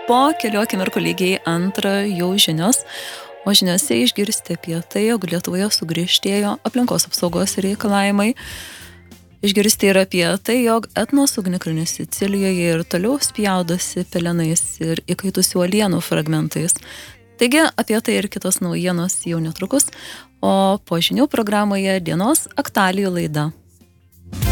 po kelių akimirkų lygiai antrą jau žinios, o žiniose išgirsti apie tai, jog Lietuvoje sugriežtėjo aplinkos apsaugos reikalavimai. Išgirsti ir apie tai, jog Etnos ugnikalnis Sicilijoje ir toliau spjaudosi pelenais ir įkaitusių uolienų fragmentais. Taigi apie tai ir kitos naujienos jau netrukus, o po žinių programoje dienos aktualijų laida.